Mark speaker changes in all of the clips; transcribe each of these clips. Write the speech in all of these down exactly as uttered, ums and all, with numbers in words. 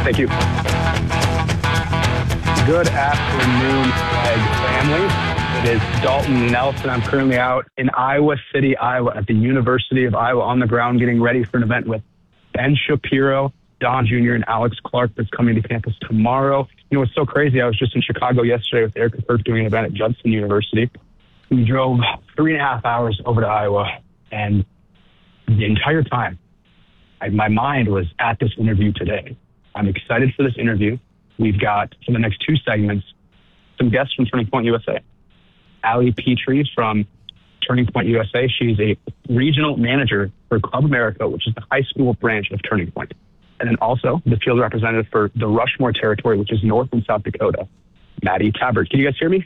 Speaker 1: Thank you. Good afternoon, Flag family. It is Dalton Nelson. I'm currently out in Iowa City, Iowa, at the University of Iowa on the ground getting ready for an event with Ben Shapiro, Don Junior, and Alex Clark that's coming to campus tomorrow. You know, it's so crazy. I was just in Chicago yesterday with Erica Kirk doing an event at Judson University. We drove three and a half hours over to Iowa, and the entire time, I, my mind was at this interview today. I'm excited for this interview. We've got, for the next two segments, some guests from Turning Point U S A. Allie Petrie from Turning Point U S A. She's a regional manager for Club America, which is the high school branch of Turning Point. And then also the field representative for the Rushmore territory, which is North and South Dakota, Maddie Tabbert. Can you guys hear me?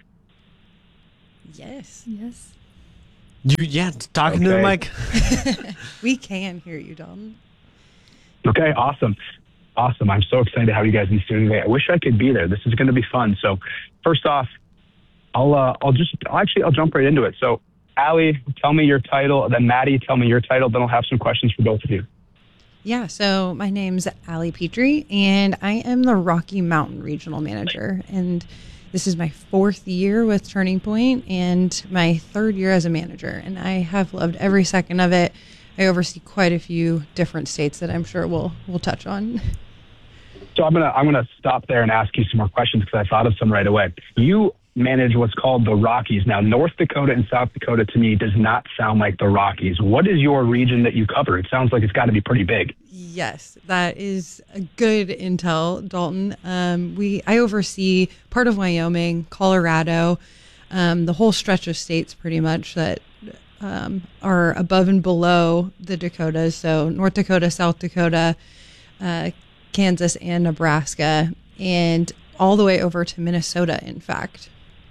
Speaker 2: Yes. Yes.
Speaker 3: You, yeah, talking okay. to the mic.
Speaker 2: We can hear you, Dalton.
Speaker 1: Okay, awesome. Awesome. I'm so excited to have you guys in the studio today. I wish I could be there. This is going to be fun. So first off, I'll uh, I'll just I'll actually I'll jump right into it. So Allie, tell me your title. Then Maddie, tell me your title. Then I'll have some questions for both of you.
Speaker 2: Yeah. So my name's Allie Petrie, and I am the Rocky Mountain Regional Manager. And this is my fourth year with Turning Point and my third year as a manager. And I have loved every second of it. I oversee quite a few different states that I'm sure we'll we'll touch on.
Speaker 1: So I'm gonna I'm gonna stop there and ask you some more questions because I thought of some right away. You manage what's called the Rockies. Now, North Dakota and South Dakota to me does not sound like the Rockies. What is your region that you cover? It sounds like it's got to be pretty big.
Speaker 2: Yes, that is a good intel, Dalton. Um, we I oversee part of Wyoming, Colorado, um, the whole stretch of states pretty much that um, are above and below the Dakotas. So North Dakota, South Dakota, uh, Kansas, and Nebraska, and all the way over to Minnesota, in fact.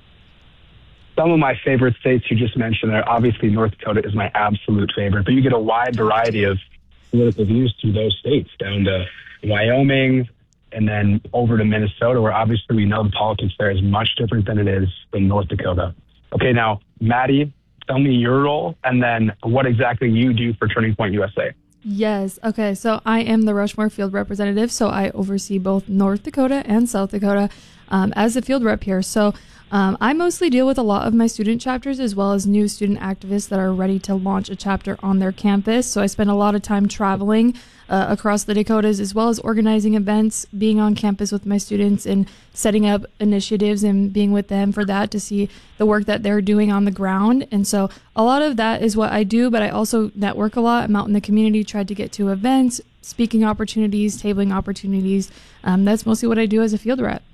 Speaker 1: Some of my favorite states you just mentioned there, obviously North Dakota is my absolute favorite, but you get a wide variety of political views through those states, down to Wyoming and then over to Minnesota, where obviously we know the politics there is much different than it is in North Dakota. Okay, now, Maddie, tell me your role and then what exactly you do for Turning Point U S A.
Speaker 4: Yes. Okay. So I am the Rushmore field representative. So I oversee both North Dakota and South Dakota um, as a field rep here. So um, I mostly deal with a lot of my student chapters as well as new student activists that are ready to launch a chapter on their campus. So I spend a lot of time traveling uh, across the Dakotas as well as organizing events, being on campus with my students and setting up initiatives and being with them for that to see the work that they're doing on the ground. And so a lot of that is what I do, but I also network a lot. I'm out in the community, tried to get to events, speaking opportunities, tabling opportunities. Um, that's mostly what I do as a field rep.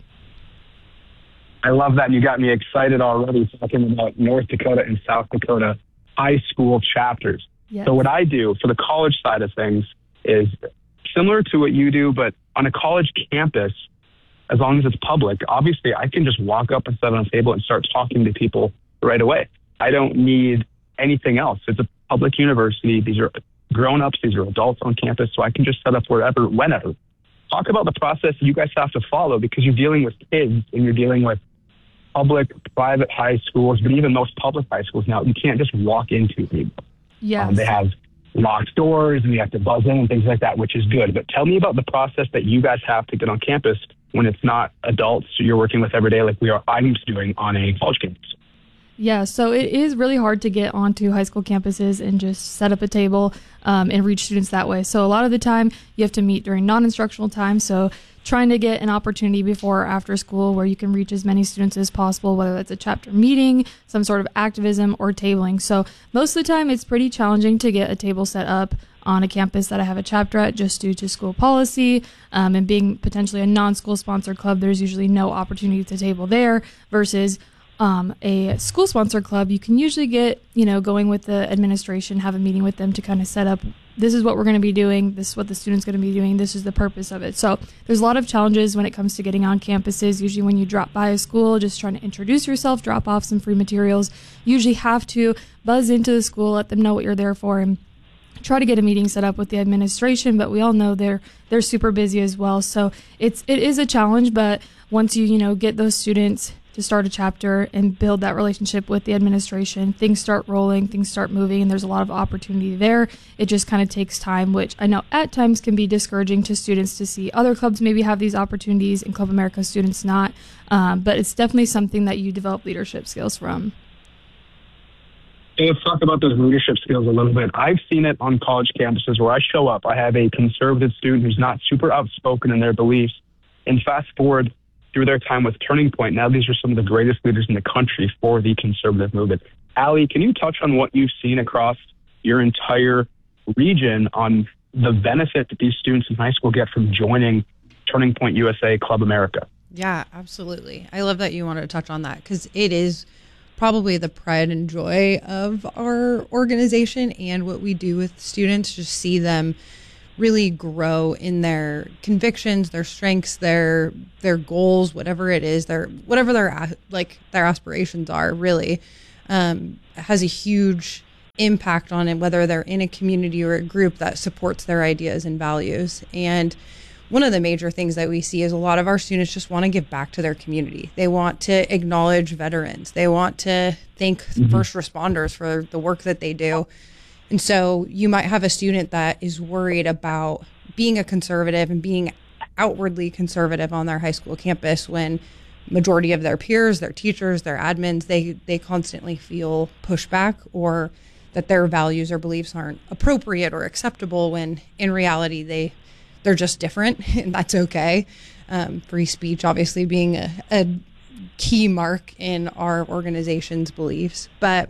Speaker 1: I love that. You got me excited already talking about North Dakota and South Dakota high school chapters.
Speaker 4: Yes.
Speaker 1: So what I do for the college side of things is similar to what you do, but on a college campus, as long as it's public, obviously I can just walk up and sit on a table and start talking to people right away. I don't need anything else. It's a public university. These are grown-ups. These are adults on campus, so I can just set up wherever, whenever. Talk about the process you guys have to follow because you're dealing with kids and you're dealing with public, private high schools, but even most public high schools now, you can't just walk into them.
Speaker 4: Yes.
Speaker 1: Um, they have locked doors and you have to buzz in and things like that, which is good. But tell me about the process that you guys have to get on campus when it's not adults you're working with every day like we are I'm doing on a college campus.
Speaker 4: Yeah, so it is really hard to get onto high school campuses and just set up a table um, and reach students that way. So a lot of the time you have to meet during non-instructional time. So trying to get an opportunity before or after school where you can reach as many students as possible, whether that's a chapter meeting, some sort of activism, or tabling. So most of the time it's pretty challenging to get a table set up on a campus that I have a chapter at just due to school policy um, and being potentially a non-school sponsored club. There's usually no opportunity to table there versus Um, a school-sponsored club, you can usually get, you know, going with the administration, have a meeting with them to kind of set up, this is what we're going to be doing, this is what the student's going to be doing, this is the purpose of it. So there's a lot of challenges when it comes to getting on campuses. Usually when you drop by a school, just trying to introduce yourself, drop off some free materials, you usually have to buzz into the school, let them know what you're there for, and try to get a meeting set up with the administration, but we all know they're they're super busy as well. So it's it is a challenge, but once you, you know, get those students to start a chapter and build that relationship with the administration. Things start rolling, things start moving, and there's a lot of opportunity there. It just kind of takes time, which I know at times can be discouraging to students to see other clubs maybe have these opportunities and Club America students not. Um, but it's definitely something that you develop leadership skills from.
Speaker 1: So let's talk about those leadership skills a little bit. I've seen it on college campuses where I show up. I have a conservative student who's not super outspoken in their beliefs. And fast forward through their time with Turning Point, now these are some of the greatest leaders in the country for the conservative movement. Allie, can you touch on what you've seen across your entire region on the benefit that these students in high school get from joining Turning Point U S A, Club America?
Speaker 2: Yeah, absolutely. I love that you wanted to touch on that because it is probably the pride and joy of our organization and what we do with students, just see them really grow in their convictions, their strengths, their their goals, whatever it is, their whatever their like their aspirations are. Really, um, has a huge impact on it, whether they're in a community or a group that supports their ideas and values. And one of the major things that we see is a lot of our students just want to give back to their community. They want to acknowledge veterans. They want to thank mm-hmm. first responders for the work that they do. And so you might have a student that is worried about being a conservative and being outwardly conservative on their high school campus when majority of their peers, their teachers, their admins, they, they constantly feel pushback or that their values or beliefs aren't appropriate or acceptable when in reality they, they're just different, and that's okay. Um, free speech obviously being a, a key mark in our organization's beliefs. But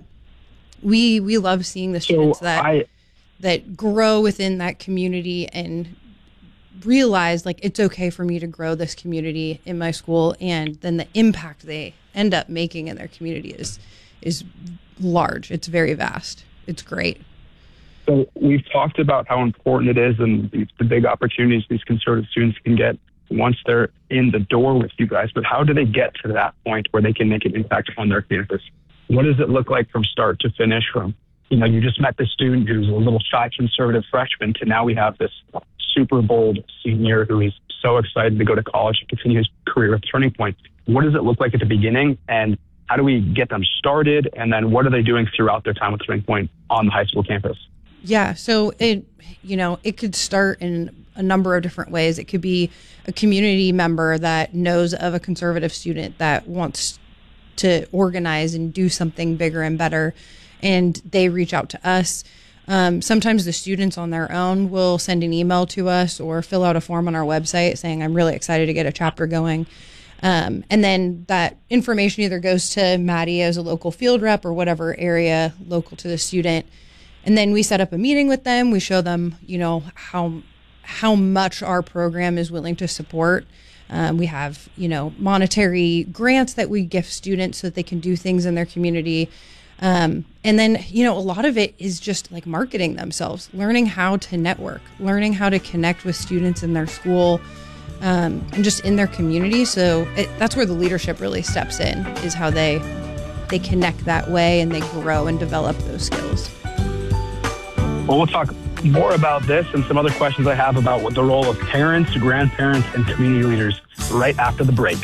Speaker 2: We we love seeing the students so that I, that grow within that community and realize like it's okay for me to grow this community in my school, and then the impact they end up making in their community is is large. It's very vast. It's great.
Speaker 1: So we've talked about how important it is and the, the big opportunities these conservative students can get once they're in the door with you guys. But how do they get to that point where they can make an impact on their campus? What does it look like from start to finish? From, you know, you just met the student who's a little shy conservative freshman to now we have this super bold senior who is so excited to go to college and continue his career at Turning Point. What does it look like at the beginning, and how do we get them started? And then what are they doing throughout their time with Turning Point on the high school campus?
Speaker 2: Yeah, so it, you know, it could start in a number of different ways. It could be a community member that knows of a conservative student that wants to organize and do something bigger and better, and they reach out to us. Um, sometimes the students on their own will send an email to us or fill out a form on our website saying, I'm really excited to get a chapter going. Um, and then that information either goes to Maddie as a local field rep or whatever area local to the student. And then we set up a meeting with them. We show them, you know, how how much our program is willing to support. Um, we have, you know, monetary grants that we gift students so that they can do things in their community. Um, and then, you know, a lot of it is just like marketing themselves, learning how to network, learning how to connect with students in their school, um, and just in their community. So it, that's where the leadership really steps in, is how they they connect that way and they grow and develop those skills.
Speaker 1: Well, we'll talk more about this and some other questions I have about what the role of parents, grandparents, and community leaders right after the break.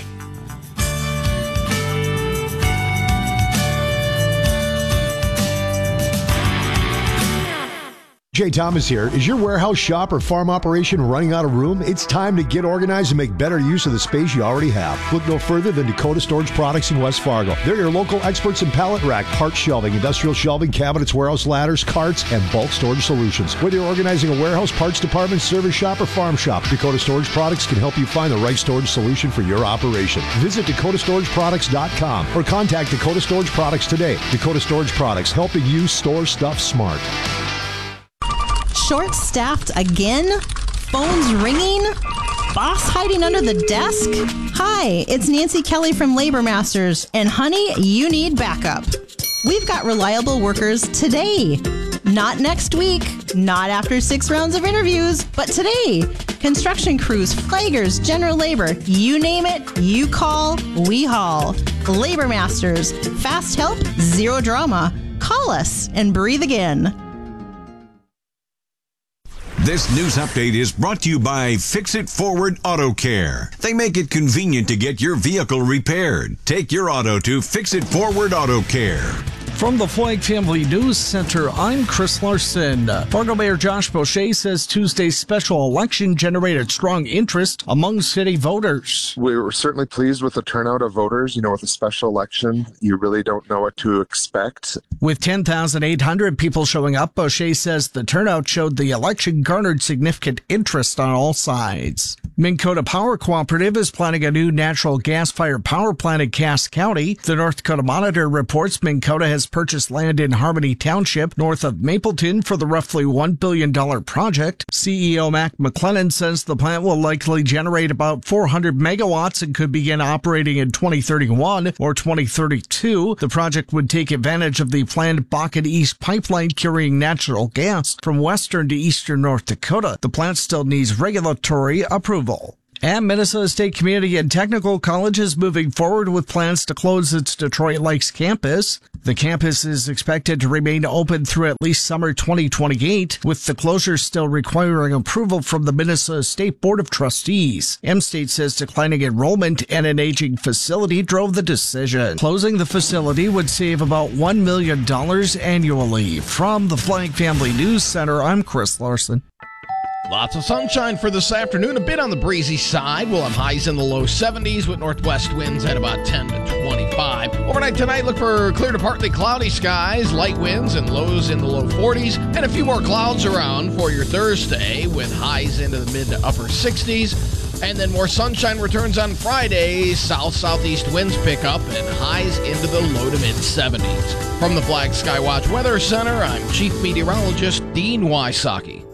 Speaker 5: Jay Thomas here. Is your warehouse, shop, or farm operation running out of room? It's time to get organized and make better use of the space you already have. Look no further than Dakota Storage Products in West Fargo. They're your local experts in pallet rack, part shelving, industrial shelving, cabinets, warehouse ladders, carts, and bulk storage solutions. Whether you're organizing a warehouse, parts department, service shop, or farm shop, Dakota Storage Products can help you find the right storage solution for your operation. Visit dakota storage products dot com or contact Dakota Storage Products today. Dakota Storage Products, helping you store stuff smart.
Speaker 6: Short-staffed again? Phones ringing? Boss hiding under the desk? Hi, it's Nancy Kelly from Labor Masters, and honey, you need backup. We've got reliable workers today. Not next week, not after six rounds of interviews, but today. Construction crews, flaggers, general labor, you name it, you call, we haul. Labor Masters, fast help, zero drama. Call us and breathe again.
Speaker 7: This news update is brought to you by Fix It Forward Auto Care. They make it convenient to get your vehicle repaired. Take your auto to Fix It Forward Auto Care.
Speaker 8: From the Flagg Family News Center, I'm Chris Larson. Fargo Mayor Josh Boucher says Tuesday's special election generated strong interest among city voters.
Speaker 9: We were certainly pleased with the turnout of voters. You know, with a special election, you really don't know what to expect.
Speaker 8: With ten thousand eight hundred people showing up, Boucher says the turnout showed the election garnered significant interest on all sides. Minn Kota Power Cooperative is planning a new natural gas-fired power plant in Cass County. The North Dakota Monitor reports Minn Kota has purchased land in Harmony Township north of Mapleton for the roughly one billion dollars project. C E O Mac McLennan says the plant will likely generate about four hundred megawatts and could begin operating in twenty thirty-one or twenty thirty-two. The project would take advantage of the planned Bakken East pipeline carrying natural gas from western to eastern North Dakota. The plant still needs regulatory approval. And Minnesota State Community and Technical College is moving forward with plans to close its Detroit Lakes campus. The campus is expected to remain open through at least summer twenty twenty-eight, with the closure still requiring approval from the Minnesota State Board of Trustees. M-State says declining enrollment and an aging facility drove the decision. Closing the facility would save about one million dollars annually. From the Flagg Family News Center, I'm Chris Larson.
Speaker 10: Lots of sunshine for this afternoon, a bit on the breezy side. We'll have highs in the low seventies with northwest winds at about ten to twenty-five. Overnight tonight, look for clear to partly cloudy skies, light winds and lows in the low forties, and a few more clouds around for your Thursday with highs into the mid to upper sixties. And then more sunshine returns on Friday. South-southeast winds pick up and highs into the low to mid seventies. From the Flagg Skywatch Weather Center, I'm Chief Meteorologist Dean Wysocki.